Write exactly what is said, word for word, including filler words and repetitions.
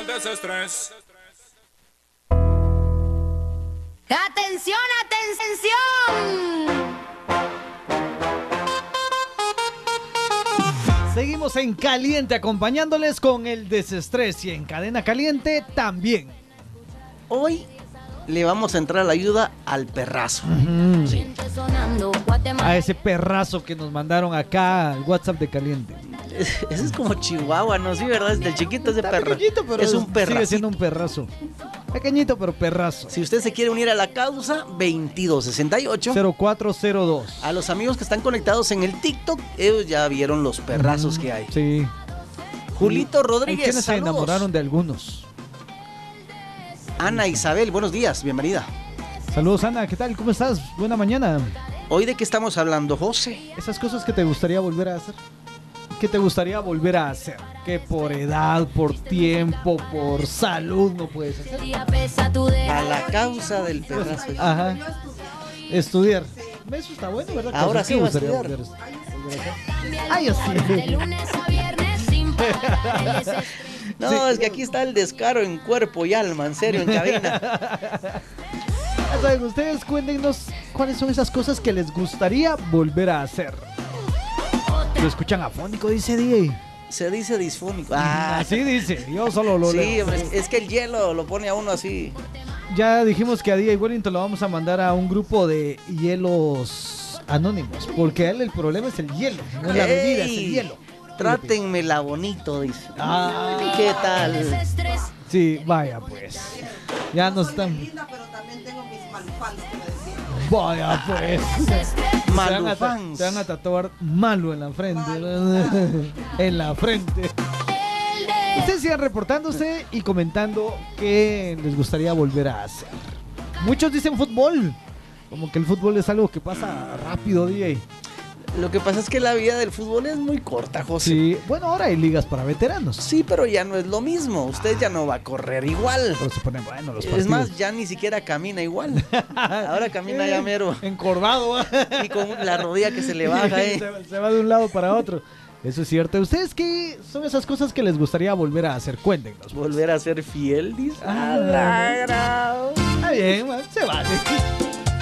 desestrés. ¡Atención, atención! Seguimos en Caliente acompañándoles con el desestrés y en Cadena Caliente también. Hoy le vamos a entrar a la ayuda al perrazo. Uh-huh. Sí. A ese perrazo que nos mandaron acá al WhatsApp de Caliente. Ese es como Chihuahua, ¿no? Sí, ¿verdad? Desde chiquito ese Está perro. pequeñito, pero es un perrazo. sigue siendo un perrazo. Pequeñito, pero perrazo. Si usted se quiere unir a la causa, veintidós sesenta y ocho cero cuatro cero dos. A los amigos que están conectados en el TikTok, ellos ya vieron los perrazos uh-huh. que hay. Sí. Julito Rodríguez, quienes se saludos. enamoraron de algunos. Ana Isabel, buenos días, bienvenida. Saludos, Ana, ¿qué tal? ¿Cómo estás? Buena mañana. ¿Hoy de qué estamos hablando, José? Esas cosas que te gustaría volver a hacer. ¿Qué te gustaría volver a hacer? Que por edad, por tiempo, por salud no puedes hacer. A la causa del perrazo. Ajá. Estudiar. Eso está bueno, ¿verdad? Ahora sí va a estudiar. Volver a... Ay, así. No, sí. Es que aquí está el descaro en cuerpo y alma, en serio, en cabina. Saben, ustedes cuéntenos cuáles son esas cosas que les gustaría volver a hacer. Lo escuchan afónico, dice D A. Se dice disfónico. Ah, así dice, yo solo lo sí, leo. hombre, es que el hielo lo pone a uno así. Ya dijimos que a D A Wellington lo vamos a mandar a un grupo de hielos anónimos, porque a él el problema es el hielo, no es la bebida, es el hielo. Trátenmela bonito, dice. Ah, ¿qué tal? Sí, vaya pues. Ya nos están... Linda, pero también tengo mis malufans que me decían. Vaya pues. Malufans. Te van a tatuar malo en la frente. En la frente. Ustedes sigan reportándose y comentando qué les gustaría volver a hacer. Muchos dicen fútbol. Como que el fútbol es algo que pasa rápido, D A. Lo que pasa es que la vida del fútbol es muy corta, José. Sí, bueno, ahora hay ligas para veteranos. Sí, pero ya no es lo mismo. Usted ya no va a correr igual. Pero se ponen buenos los partidos. Es más, ya ni siquiera camina igual. Ahora camina ya mero. Encorvado. Y con la rodilla que se le baja, ¿eh? Se, se va de un lado para otro. Eso es cierto. ¿Ustedes qué son esas cosas que les gustaría volver a hacer? Cuéntenos. Volver a ser fiel, dice. Ah, está bien, se vale.